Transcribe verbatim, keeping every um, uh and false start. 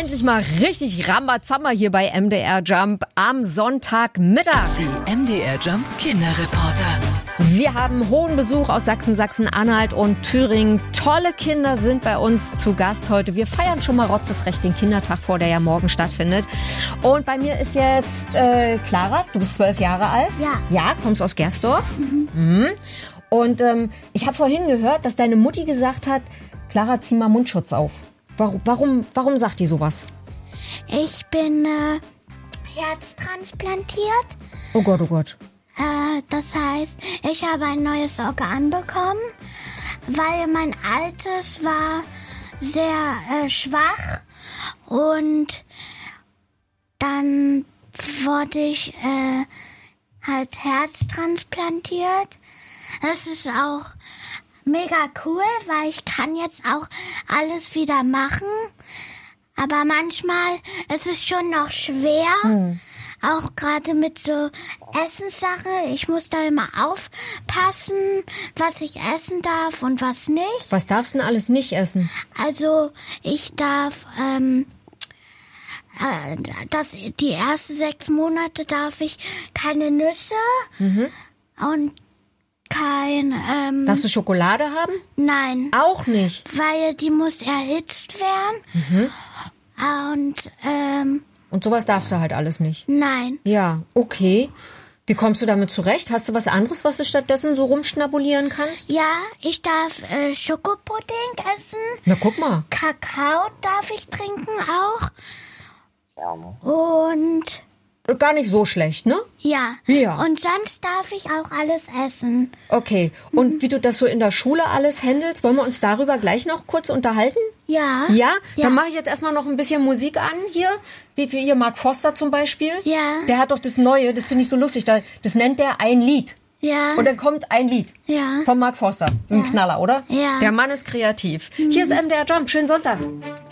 endlich mal richtig Rambazamba hier bei M D R Jump am Sonntagmittag. Die M D R Jump Kinderreporter. Wir haben hohen Besuch aus Sachsen, Sachsen-Anhalt und Thüringen. Tolle Kinder sind bei uns zu Gast heute. Wir feiern schon mal rotzefrech den Kindertag vor, der ja morgen stattfindet. Und bei mir ist jetzt äh, Clara, du bist zwölf Jahre alt. Ja. Ja, kommst aus Gersdorf. Mhm. Mhm. Und ähm, ich habe vorhin gehört, dass deine Mutti gesagt hat, Clara, zieh mal Mundschutz auf. Warum, warum, warum sagt die sowas? Ich bin äh, herztransplantiert. Oh Gott, oh Gott. Äh, das heißt, ich habe ein neues Organ bekommen, weil mein altes war sehr äh, schwach. Und dann wurde ich äh, halt herztransplantiert. Das ist auch mega cool, weil ich kann jetzt auch alles wieder machen. Aber manchmal ist es schon noch schwer, hm. auch gerade mit so Essenssache. Ich muss da immer aufpassen, was ich essen darf und was nicht. Was darfst du denn alles nicht essen? Also ich darf, ähm, äh, das, die ersten sechs Monate darf ich keine Nüsse mhm. und kein, ähm... Darfst du Schokolade haben? Nein. Auch nicht? Weil die muss erhitzt werden. Mhm. Und, ähm... Und sowas darfst du halt alles nicht? Nein. Ja, okay. Wie kommst du damit zurecht? Hast du was anderes, was du stattdessen so rumschnabulieren kannst? Ja, ich darf äh, Schokopudding essen. Na, guck mal. Kakao darf ich trinken auch. Und... Gar nicht so schlecht, ne? Ja. Ja. Und sonst darf ich auch alles essen. Okay. Und mhm. wie du das so in der Schule alles handelst, wollen wir uns darüber gleich noch kurz unterhalten? Ja. Ja? Ja. Dann mache ich jetzt erstmal noch ein bisschen Musik an hier. Wie, wie ihr Mark Foster zum Beispiel. Ja. Der hat doch das Neue, das finde ich so lustig. Das nennt der ein Lied. Ja. Und dann kommt ein Lied. Ja. Von Mark Foster. Ein ja. Knaller, oder? Ja. Der Mann ist kreativ. Mhm. Hier ist M D R Jump. Schönen Sonntag.